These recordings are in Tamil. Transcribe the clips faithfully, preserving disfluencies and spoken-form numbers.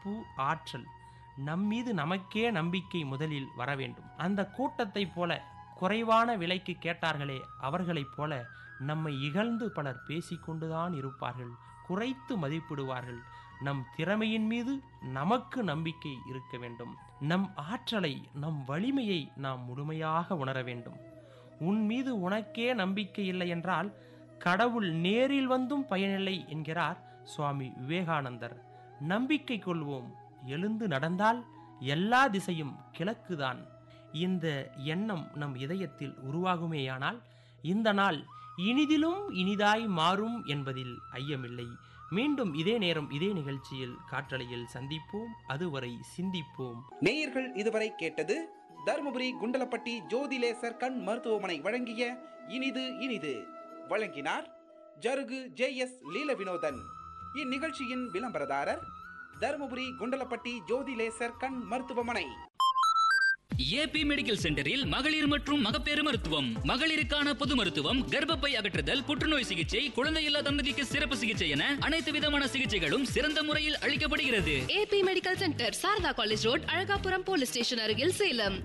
துடிப்பு, ஆற்றல். நம்மீது நமக்கே நம்பிக்கை முதலில் வர வேண்டும். அந்த கூட்டத்தைப் போல குறைவான விலைக்கு கேட்டார்களே, அவர்களைப் போல நம்மை இகழ்ந்து பலர் பேசிக்கொண்டுதான் இருப்பார்கள், குறைத்து மதிப்பிடுவார்கள். நம் திறமையின் மீது நமக்கு நம்பிக்கை இருக்க வேண்டும். நம் ஆற்றலை, நம் வலிமையை நாம் முழுமையாக உணர வேண்டும். உன் மீது உனக்கே நம்பிக்கை இல்லை என்றால் கடவுள் நேரில் வந்தும் பயனில்லை என்கிறார் சுவாமி விவேகானந்தர். நம்பிக்கை கொள்வோம். எழுந்து நடந்தால் எல்லா திசையும் கிழக்குதான். இந்த எண்ணம் நம் இதயத்தில் உருவாகுமேயானால் இந்த நாள் இனிதிலும் இனிதாய் மாறும் என்பதில் ஐயமில்லை. மீண்டும் இதே நேரம் இதே நிகழ்ச்சியில் காற்றலையில் சந்திப்போம். அதுவரை சிந்திப்போம். நேயர்கள் இதுவரை கேட்டது தருமபுரி குண்டலப்பட்டி ஜோதிலேசர் கண் மருத்துவமனை வழங்கிய இனிது இனிது. வழங்கினார் ஜருகு ஜே எஸ் லீல வினோதன். இந்நிகழ்ச்சியின் விளம்பரதாரர் தருமபுரி குண்டலப்பட்டி ஜோதிலேசர் கண் மருத்துவமனை. ஏபி மெடிக்கல் சென்டரில் மகளிர் மற்றும் மகப்பேறு மருத்துவம், மகளிருக்கான பொது மருத்துவம், கர்ப்பப்பை அகற்றுதல், புற்றுநோய் சிகிச்சை, குழந்தையில்லா தம்பதிக்கு சிறப்பு சிகிச்சை என அனைத்து விதமான சிகிச்சைகளும் சிறந்த முறையில் அளிக்கப்படுகிறது. AB medical centre, Saradha college road, Alagapuram police station அருகில், சேலம்.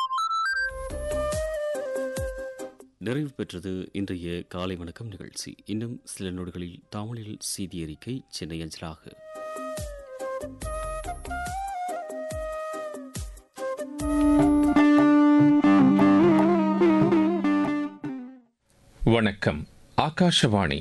நிறைவு பெற்றது இன்றைய காலை வணக்கம் நிகழ்ச்சி. இன்னும் சில நொடிகளில் தமிழில் செய்தி அறிக்கை சென்னை அஞ்சலாக. வணக்கம். ஆகாஷவாணி.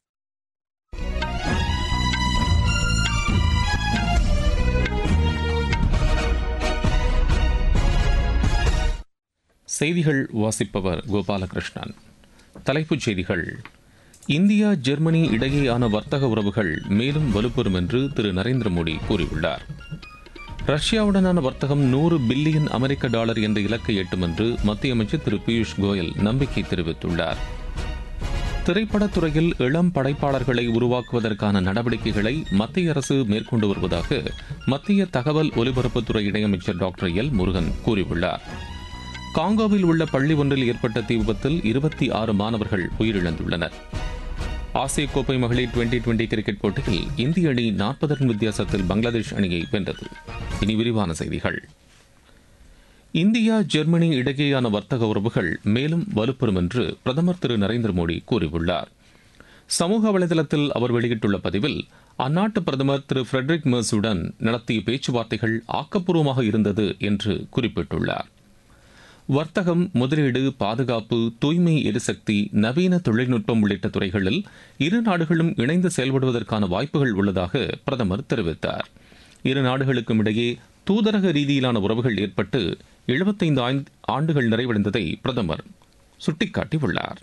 செய்திகள் வாசிப்பவர் கோபாலகிருஷ்ணன். தலைப்புச் செய்திகள். இந்தியா ஜெர்மனி இடையேயான வர்த்தக உறவுகள் மேலும் வலுப்பெறும் என்று திரு நரேந்திர மோடி கூறியுள்ளார். ரஷ்யாவுடனான வர்த்தகம் நூறு பில்லியன் அமெரிக்க டாலர் என்ற இலக்கை எட்டும் என்று மத்திய அமைச்சர் திரு பியூஷ் கோயல் நம்பிக்கை தெரிவித்துள்ளார். திரைப்படத்துறையில் இளம் படைப்பாளர்களை உருவாக்குவதற்கான நடவடிக்கைகளை மத்திய அரசு மேற்கொண்டு வருவதாக மத்திய தகவல் ஒலிபரப்புத்துறை இணையமைச்சர் டாக்டர் எல் முருகன் கூறியுள்ளார். காங்கோவில் உள்ள பள்ளி ஒன்றில் ஏற்பட்ட தீ விபத்தில் இருபத்தி ஆறு மாணவர்கள் உயிரிழந்துள்ளனர். ஆசிய கோப்பை மகளிர் டுவெண்டி டுவெண்டி கிரிக்கெட் போட்டியில் இந்திய அணி நாற்பது ரன் வித்தியாசத்தில் பங்களாதேஷ் அணியை வென்றது. இனி விரிவான செய்திகள். இந்தியா ஜெர்மனி இடையேயான வர்த்தக உறவுகள் மேலும் வலுப்பெறும் என்று பிரதமர் திரு நரேந்திர மோடி கூறியுள்ளார். சமூக வலைதளத்தில் அவர் வெளியிட்டுள்ள பதிவில் அந்நாட்டு பிரதமர் திரு ஃபிரெட்ரிக் மெர்ஸுடன் நடத்திய பேச்சுவார்த்தைகள் ஆக்கப்பூர்வமாக இருந்தது என்று குறிப்பிட்டுள்ளார். வர்த்தகம், முதலீடு, பாதுகாப்பு, தூய்மை எரிசக்தி, நவீன தொழில்நுட்பம் உள்ளிட்ட துறைகளில் இரு நாடுகளும் இணைந்து செயல்படுவதற்கான வாய்ப்புகள் உள்ளதாக பிரதமர் தெரிவித்தார். இரு நாடுகளுக்கும் இடையே தூதரக ரீதியிலான உறவுகள் ஏற்பட்டு எழுபத்தைந்து ஆண்டுகள் நிறைவடைந்ததை பிரதமர் சுட்டிக்காட்டியுள்ளார்.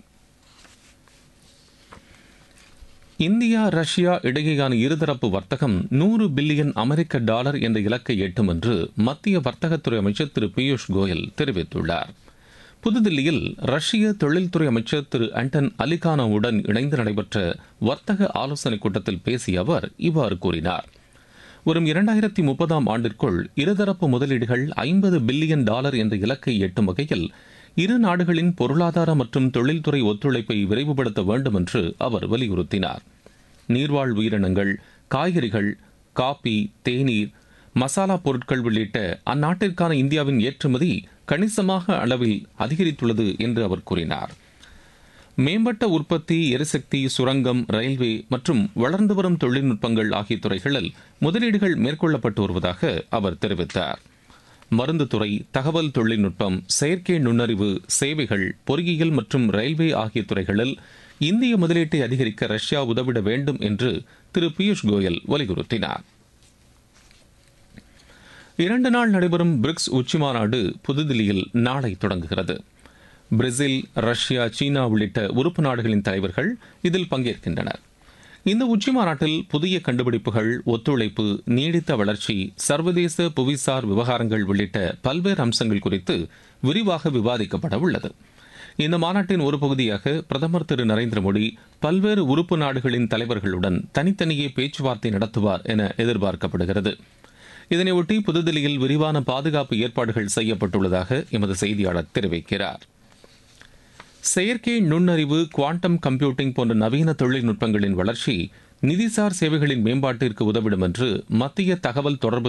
இந்தியா ரஷ்யா இடையேயான இருதரப்பு வர்த்தகம் நூறு பில்லியன் அமெரிக்க டாலர் என்ற இலக்கை எட்டும் என்று மத்திய வர்த்தகத்துறை அமைச்சர் திரு பியூஷ் கோயல் தெரிவித்துள்ளார். புதுதில்லியில் ரஷ்ய தொழில்துறை அமைச்சர் திரு ஆண்டன் அலிகானோவுடன் இணைந்து நடைபெற்ற வர்த்தக ஆலோசனைக் கூட்டத்தில் பேசிய அவர் இவ்வாறு கூறினார். வரும் இரண்டாயிரத்தி முப்பதாம் ஆண்டிற்குள் இருதரப்பு முதலீடுகள் ஐம்பது பில்லியன் டாலர் என்ற இலக்கை எட்டும் வகையில் இரு நாடுகளின் பொருளாதார மற்றும் தொழில்துறை ஒத்துழைப்பை விரைவுபடுத்த வேண்டும் என்று அவர் வலியுறுத்தினார். நீர்வாழ் உயிரினங்கள், காய்கறிகள், காபி, தேநீர், மசாலா பொருட்கள் உள்ளிட்ட அந்நாட்டிற்கான இந்தியாவின் ஏற்றுமதி கணிசமாக அளவில் அதிகரித்துள்ளது என்று அவர் கூறினார். மேம்பட்ட உற்பத்தி, எரிசக்தி, சுரங்கம், ரயில்வே மற்றும் வளர்ந்து வரும் தொழில்நுட்பங்கள் ஆகிய துறைகளில் முதலீடுகள் மேற்கொள்ளப்பட்டு வருவதாக அவர் தெரிவித்தார். மருந்து துறை, தகவல் தொழில்நுட்பம், செயற்கை நுண்ணறிவு, சேவைகள், பொறியியல் மற்றும் ரயில்வே ஆகிய துறைகளில் இந்திய முதலீட்டை அதிகரிக்க ரஷ்யா உதவிட வேண்டும் என்று திரு பியூஷ் கோயல் வலியுறுத்தினார். இரண்டு நாள் நடைபெறும் பிரிக்ஸ் உச்சிமாநாடு புதுதில்லியில் நாளை தொடங்குகிறது. பிரேசில், ரஷ்யா, சீனா உள்ளிட்ட உறுப்பு நாடுகளின் தலைவர்கள் இதில் பங்கேற்கின்றனர். இந்த உச்சிமாநாட்டில் புதிய கண்டுபிடிப்புகள், ஒத்துழைப்பு, நீடித்த வளர்ச்சி, சர்வதேச புவிசார் விவகாரங்கள் உள்ளிட்ட பல்வேறு அம்சங்கள் குறித்து விரிவாக விவாதிக்கப்பட உள்ளது. இந்த மாநாட்டின் ஒரு பகுதியாக பிரதமர் திரு நரேந்திர மோடி பல்வேறு உறுப்பு நாடுகளின் தலைவர்களுடன் தனித்தனியே பேச்சுவார்த்தை நடத்துவார் என எதிர்பார்க்கப்படுகிறது. இதனையொட்டி புதுதில்லியில் விரிவான பாதுகாப்பு ஏற்பாடுகள் செய்யப்பட்டுள்ளதாக எமது செய்தியாளர் தெரிவிக்கிறார். செயற்கை நுண்ணறிவு, குவாண்டம் கம்ப்யூட்டிங் போன்ற நவீன தொழில்நுட்பங்களின் வளர்ச்சி நிதிசார் சேவைகளின் மேம்பாட்டிற்கு உதவிடும் என்று மத்திய தகவல் தொடர்பு